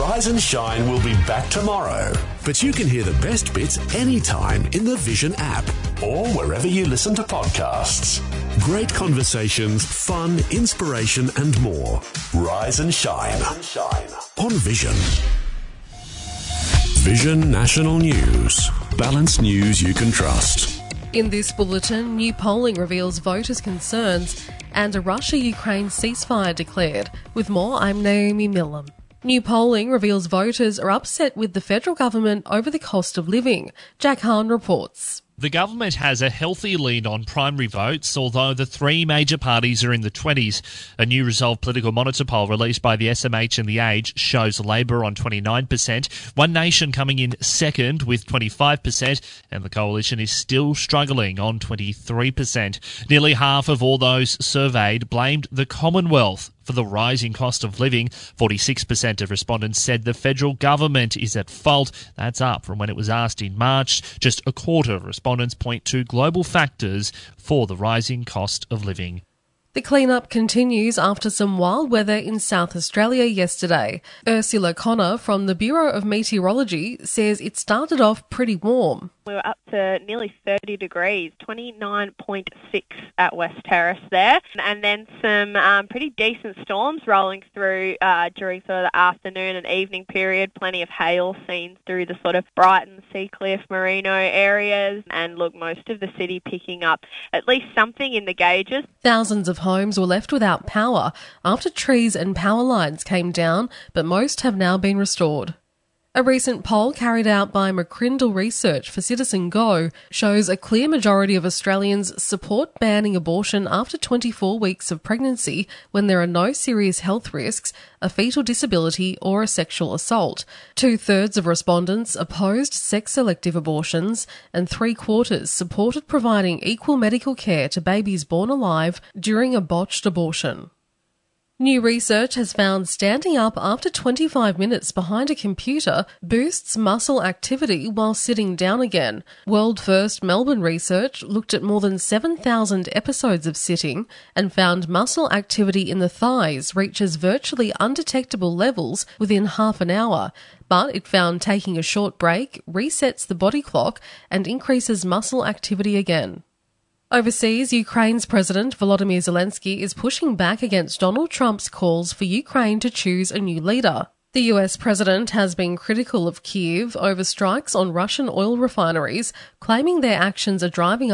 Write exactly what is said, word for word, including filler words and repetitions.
Rise and Shine will be back tomorrow, but you can hear the best bits anytime in the Vision app or wherever you listen to podcasts. Great conversations, fun, inspiration and more. Rise and Shine on Vision. Vision National News. Balanced news you can trust. In this bulletin, new polling reveals voters' concerns and a Russia-Ukraine ceasefire declared. With more, I'm Naomi Millam. New polling reveals voters are upset with the federal government over the cost of living. Jack Hahn reports. The government has a healthy lead on primary votes, although the three major parties are in the twenties. A new Resolve Political Monitor poll released by the S M H and The Age shows Labor on twenty-nine percent, One Nation coming in second with twenty-five percent, and the Coalition is still struggling on twenty-three percent. Nearly half of all those surveyed blamed the Commonwealth for the rising cost of living. forty-six percent of respondents said the federal government is at fault. That's up from when it was asked in March. Just a quarter of respondents point to global factors for the rising cost of living. The clean-up continues after some wild weather in South Australia yesterday. Ursula Connor from the Bureau of Meteorology says it started off pretty warm. We were up to nearly thirty degrees, twenty-nine point six at West Terrace there. And then some um, pretty decent storms rolling through uh, during sort of the afternoon and evening period. Plenty of hail seen through the sort of Brighton, Seacliff, Merino areas. And look, most of the city picking up at least something in the gauges. Thousands of homes were left without power after trees and power lines came down, but most have now been restored. A recent poll carried out by McCrindle Research for Citizen Go shows a clear majority of Australians support banning abortion after twenty-four weeks of pregnancy when there are no serious health risks, a fetal disability or a sexual assault. Two-thirds of respondents opposed sex-selective abortions and three-quarters supported providing equal medical care to babies born alive during a botched abortion. New research has found standing up after twenty-five minutes behind a computer boosts muscle activity while sitting down again. World-first Melbourne research looked at more than seven thousand episodes of sitting and found muscle activity in the thighs reaches virtually undetectable levels within half an hour. But it found taking a short break resets the body clock and increases muscle activity again. Overseas, Ukraine's President Volodymyr Zelensky is pushing back against Donald Trump's calls for Ukraine to choose a new leader. The U S president has been critical of Kyiv over strikes on Russian oil refineries, claiming their actions are driving